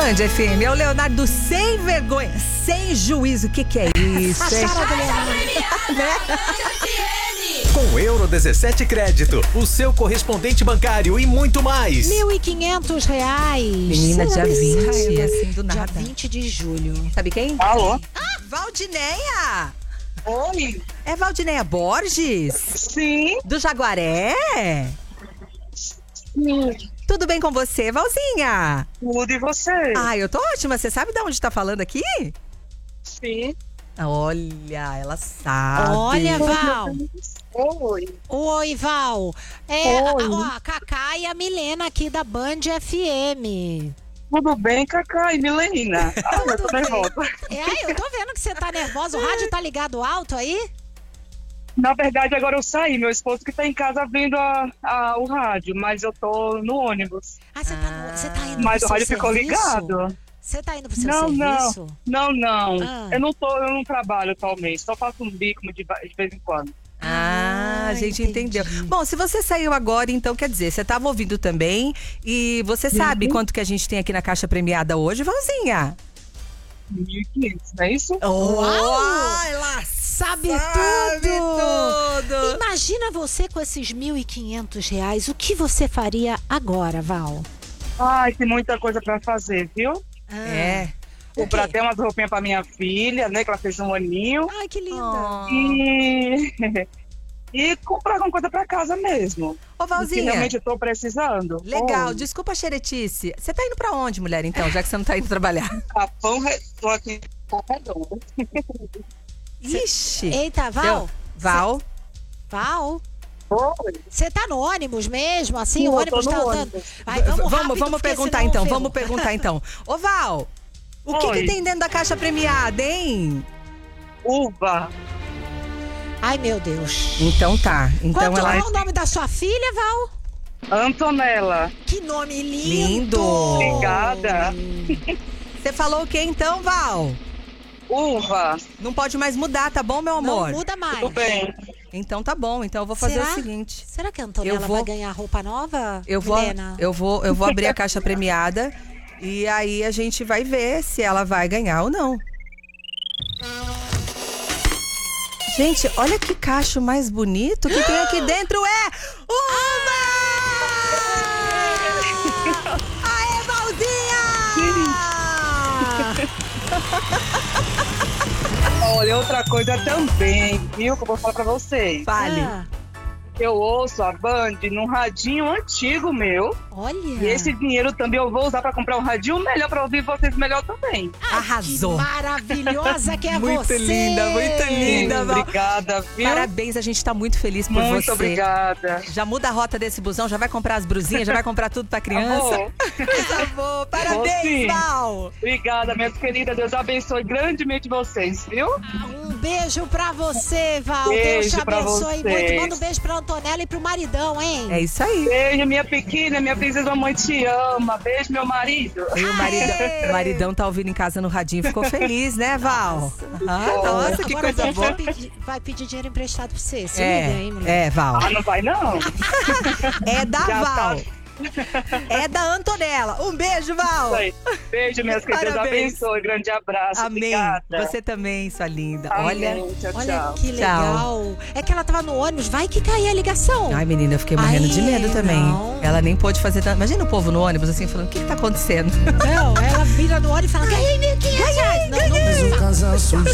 Band FM, é o Leonardo sem vergonha, sem juízo. O que é isso, hein? Com Euro 17 Crédito, o seu correspondente bancário e muito mais. R$1.500. Menina, dia 20, assim do nada. Dia 20 de julho. Sabe quem? Alô? Valdineia! Oi? É Valdineia Borges? Sim. Do Jaguaré? Sim. Tudo bem com você, Valzinha? Tudo e você? Ah, eu tô ótima. Você sabe de onde tá falando aqui? Sim. Olha, ela sabe. Olha, Val. Oi. Oi, Val. Oi. A Cacá e a Milena aqui da Band FM. Tudo bem, Cacá e Milena? Eu tô nervosa. Eu tô vendo que você tá nervosa. O rádio tá ligado alto aí? Na verdade, agora eu saí. Meu esposo que tá em casa vendo o rádio, mas eu tô no ônibus. Ah, você tá indo Mas pro o seu rádio ficou serviço? ligado. Você tá indo pro seu Não, serviço? não. Ah. Eu não trabalho atualmente, só faço um bico de vez em quando. A gente entendi. entendeu. Bom, se você saiu agora, então quer dizer, você estava ouvindo também. E você sabe quanto que a gente tem aqui na caixa premiada hoje, Valzinha? 1.500, não é isso? Uau! Ela Sabe tudo! Imagina você com esses R$1.500. O que você faria agora, Val? Ai, tem muita coisa pra fazer, viu? É. Comprar até umas roupinhas pra minha filha, né? Que ela fez um aninho. Ai, que linda. E comprar alguma coisa pra casa mesmo. Ô, Que Valzinha. realmente eu tô precisando. Legal, Oi. desculpa a xeretice. Você tá indo pra onde, mulher, então, já que você não tá indo trabalhar? Tô aqui em Pão Redondo. Ixi. Eita, Val. Val. Val. Oi. Você tá no ônibus mesmo? Assim, Sim, o eu tô ônibus no tá andando? ônibus. Vai, vamos rápido, Vamos porque perguntar senão então, ferrou. vamos perguntar então. Ô, Val, o que Oi. tem dentro da caixa premiada, hein? Uva. Ai, meu Deus. Então tá. Então Qual ela é o nome da sua filha, Val? Antonella. Que nome lindo. Lindo. Obrigada. Você falou o que então, Val? Uva. Não pode mais mudar, tá bom, meu Não amor? muda mais. Tudo bem. Então tá bom. Então eu vou fazer Será? o seguinte. Será que a Antonella Eu vou- vai ganhar roupa nova, Eu vou Milena? abrir a caixa premiada e aí a gente vai ver se ela vai ganhar ou não. Gente, olha que cacho mais bonito que tem aqui dentro. É uva! Aê, Valzinha! Olha, outra coisa também, viu? Que eu vou falar pra vocês. Fale. Ah, Eu ouço a Band num radinho antigo meu. olha. E esse dinheiro também eu vou usar pra comprar um radinho melhor pra ouvir vocês melhor também. Arrasou. Que maravilhosa que é Muito você. linda, muito linda, Val. Obrigada, viu? Parabéns, a gente tá muito feliz por Muito você. obrigada. Já muda a rota desse busão, já vai comprar as brusinhas, já vai comprar tudo pra criança. Amor. Tá bom, Vou parabéns, sim. Val. Obrigada, minhas queridas. Deus abençoe grandemente vocês, viu? Um beijo pra você, Val. Deus Beijo te pra abençoe vocês. muito. Manda um beijo pra Antonella e pro maridão, hein? É isso aí. Beijo, minha pequena, minha princesa mamãe te ama. Beijo, meu marido. E o maridão tá ouvindo em casa no radinho, ficou feliz, né, Val? Nossa, que Agora coisa ele boa. vai pedir dinheiro emprestado pra você. Se liga, hein, mulher? É, Val. Ah, não vai não? É da Já Val. tá. É da Antonella. Um beijo, Val. Isso aí. Beijo, minhas queridas. Deus Parabéns. abençoe. Grande abraço. Amém. Obrigada. Você também, sua linda. Amém. Olha. Tchau, Olha tchau. que legal. É que ela tava no ônibus. Vai que cair a ligação. Ai, menina, eu fiquei morrendo de Ai, medo também. não. Ela nem pôde fazer tanto. Imagina o povo no ônibus assim, falando: o que tá acontecendo? Não, ela vira no ônibus e fala: ganhei R$1.500. Não, não, Mas um casal surgiu.